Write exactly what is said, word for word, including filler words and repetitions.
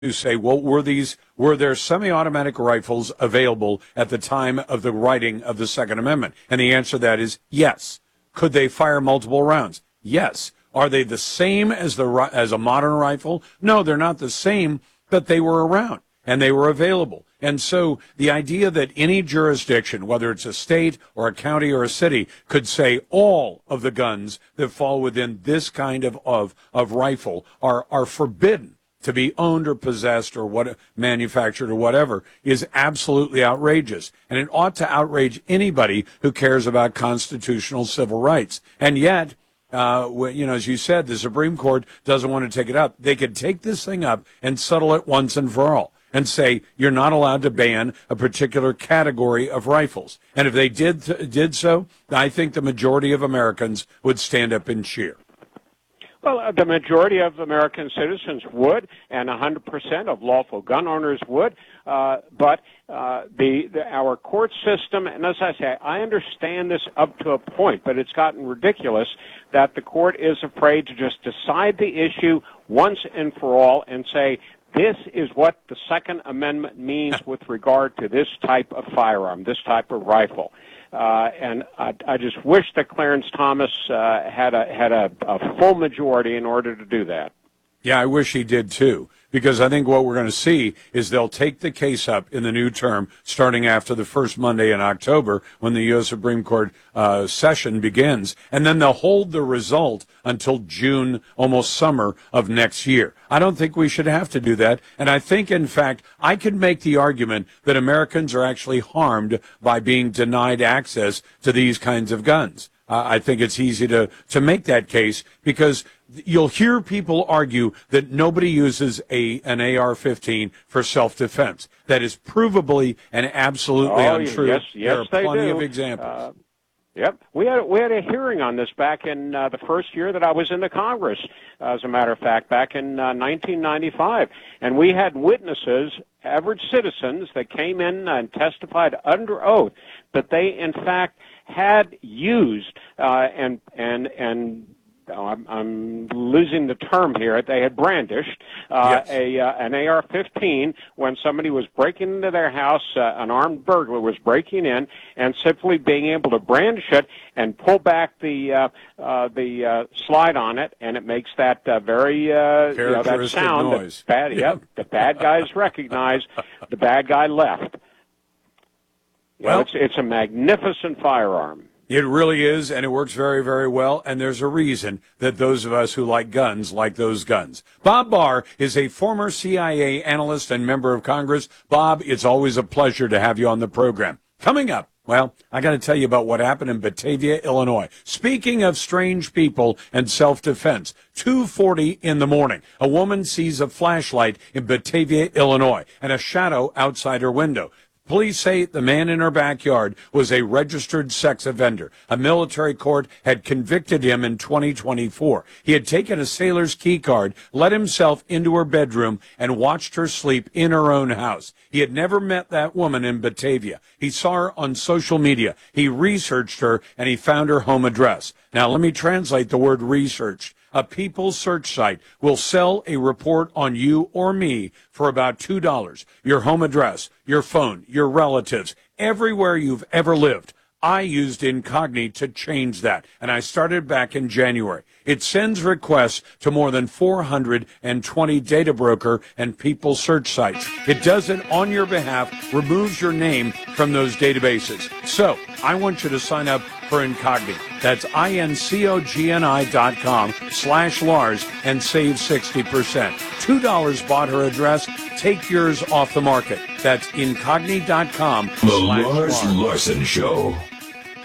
to say, well, were these were there semi-automatic rifles available at the time of the writing of the Second Amendment? And the answer to that is yes. Could they fire multiple rounds? Yes. Are they the same as the as a modern rifle? No, they're not the same, but they were around and they were available. And so the idea that any jurisdiction, whether it's a state or a county or a city, could say all of the guns that fall within this kind of of, of rifle are are forbidden to be owned or possessed or what manufactured or whatever is absolutely outrageous. And it ought to outrage anybody who cares about constitutional civil rights. And yet, uh, you know, as you said, the Supreme Court doesn't want to take it up. They could take this thing up and settle it once and for all and say you're not allowed to ban a particular category of rifles. And if they did did so, I think the majority of Americans would stand up and cheer. Well, uh, the majority of American citizens would, and one hundred percent of lawful gun owners would. Uh, but uh, the, the our court system, and as I say, I understand this up to a point, but it's gotten ridiculous that the court is afraid to just decide the issue once and for all and say, this is what the Second Amendment means with regard to this type of firearm, this type of rifle. Uh, and I, I just wish that Clarence Thomas uh, had a had a, a full majority in order to do that. Yeah, I wish he did too, because I think what we're going to see is they'll take the case up in the new term starting after the first Monday in October when the U S Supreme Court uh, session begins, and then they'll hold the result until June, almost summer of next year. I don't think we should have to do that, and I think, in fact, I could make the argument that Americans are actually harmed by being denied access to these kinds of guns. Uh, I think it's easy to, to make that case because you'll hear people argue that nobody uses a an A R fifteen for self-defense. That is provably and absolutely oh, untrue. Yes, yes, there are they plenty do. of examples. Uh, yep, we had we had a hearing on this back in uh, the first year that I was in the Congress. Uh, as a matter of fact, back in uh, nineteen ninety-five, and we had witnesses, average citizens, that came in and testified under oath that they, in fact, had used uh, and and and oh, I'm, I'm losing the term here. They had brandished uh, yes. a uh, an A R fifteen when somebody was breaking into their house. Uh, an armed burglar was breaking in, and simply being able to brandish it and pull back the uh, uh, the uh, slide on it, and it makes that uh, very uh, you know, that sound. Noise. That bad, yep, the bad guys recognize the bad guy left. You Well, know, it's it's a magnificent firearm. It really is, and it works very, very well, and there's a reason that those of us who like guns like those guns. Bob Barr is a former C I A analyst and member of Congress. Bob, it's always a pleasure to have you on the program. Coming up, well, I got to tell you about what happened in Batavia, Illinois. Speaking of strange people and self-defense, two forty in the morning, a woman sees a flashlight in Batavia, Illinois, and a shadow outside her window. Police say the man in her backyard was a registered sex offender. A military court had convicted him in twenty twenty-four. He had taken a sailor's key card, let himself into her bedroom, and watched her sleep in her own house. He had never met that woman in Batavia. He saw her on social media. He researched her, and he found her home address. Now, let me translate the word researched. A People search site will sell a report on you or me for about two dollars. Your home address, your phone, your relatives, everywhere you've ever lived. I used Incogni to change that, and I started back in January. It sends requests to more than four hundred twenty data broker and People search sites. It does it on your behalf, removes your name from those databases. So I want you to sign up for Incogni. That's I-N-C-O-G-N-I dot com slash Lars and save sixty percent. two dollars bought her address. Take yours off the market. That's Incogni dot com The Lars Larson Show.